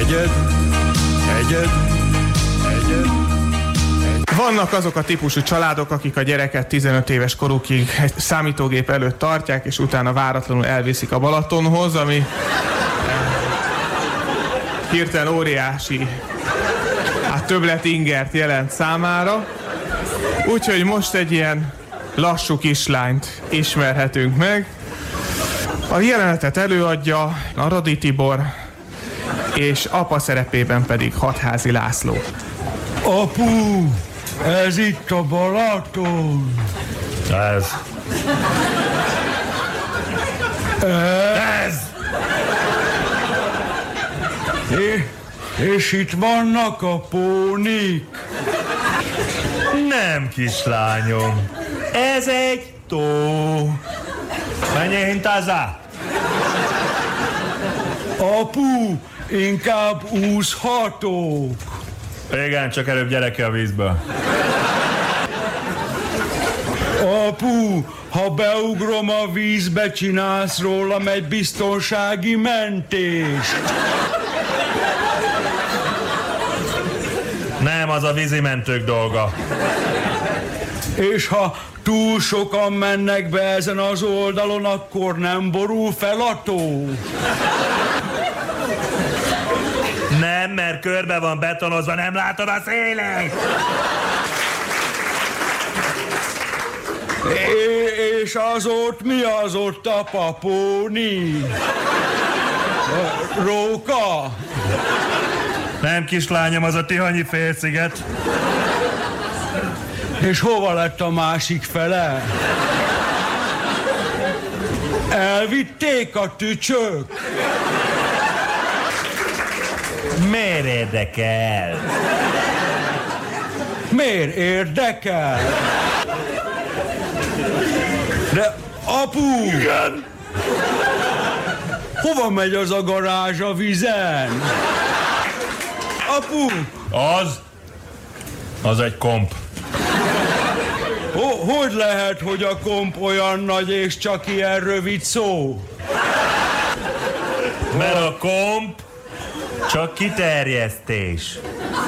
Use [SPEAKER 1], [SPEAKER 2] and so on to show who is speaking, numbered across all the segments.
[SPEAKER 1] Egyed.
[SPEAKER 2] Vannak azok a típusú családok, akik a gyereket 15 éves korukig egy számítógép előtt tartják, és utána váratlanul elviszik a Balatonhoz, ami hirtelen óriási többlet ingert jelent számára. Úgyhogy most egy ilyen lassú kislányt ismerhetünk meg. A jelenetet előadja Aradi Tibor, és apa szerepében pedig Hatházi László.
[SPEAKER 1] Apu, ez itt a Balaton.
[SPEAKER 3] Ez.
[SPEAKER 1] És itt vannak a pónik.
[SPEAKER 3] Nem, kislányom. Ez egy tó. Menjél hintázzá.
[SPEAKER 1] Apu, inkább úszhatok.
[SPEAKER 3] Igen, csak előbb gyere ki a vízből.
[SPEAKER 1] Apu, ha beugrom a vízbe, csinálsz rólam egy biztonsági mentést.
[SPEAKER 3] Nem, az a vízimentők dolga.
[SPEAKER 1] És ha túl sokan mennek be ezen az oldalon, akkor nem borul fel a tó.
[SPEAKER 3] Nem, mert körbe van betonozva, nem látod a szélét.
[SPEAKER 1] És az ott mi az ott a papóni? Róka?
[SPEAKER 3] Nem, kislányom, az a Tihanyi félsziget.
[SPEAKER 1] És hova lett a másik fele? Elvitték a tücsök?
[SPEAKER 3] Miért érdekel?
[SPEAKER 1] Miért érdekel? De apu!
[SPEAKER 3] Igen?
[SPEAKER 1] Hova megy az a garázs a vizen? Apu!
[SPEAKER 3] Az egy komp.
[SPEAKER 1] Hogy lehet, hogy a komp olyan nagy és csak ilyen rövid szó?
[SPEAKER 3] Mert a komp csak kiterjesztés.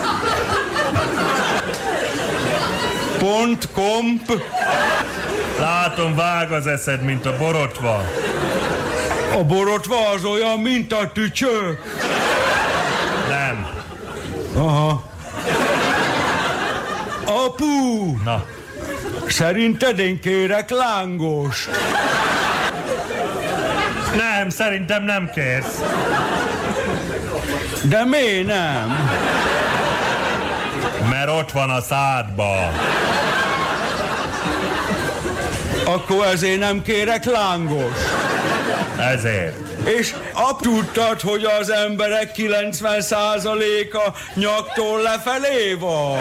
[SPEAKER 1] Pont komp?
[SPEAKER 3] Látom, vág az eszed, mint a borotva.
[SPEAKER 1] A borotva az olyan, mint a tücsök?
[SPEAKER 3] Nem.
[SPEAKER 1] Aha. Apu!
[SPEAKER 3] Na.
[SPEAKER 1] Szerinted én kérek lángos?
[SPEAKER 3] Nem, szerintem nem kérsz.
[SPEAKER 1] De miért nem?
[SPEAKER 3] Mert ott van a szádba.
[SPEAKER 1] Akkor ezért nem kérek lángos.
[SPEAKER 3] Ezért.
[SPEAKER 1] És tudtad, hogy az emberek 90%-a nyaktól lefelé van?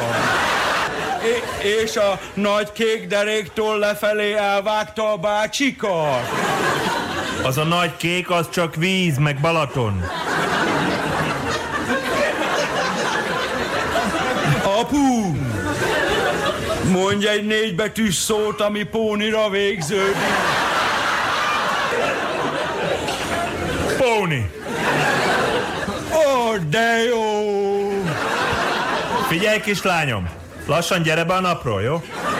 [SPEAKER 1] És a nagy kék deréktől lefelé elvágta a bácsikat?
[SPEAKER 3] Az a nagy kék, az csak víz, meg Balaton.
[SPEAKER 1] Apu! Mondj egy 4 betűs szót, ami pónira végződik.
[SPEAKER 3] Póni.
[SPEAKER 1] Ó, de jó!
[SPEAKER 3] Figyelj, kislányom! Lassan gyere be a napról, jó?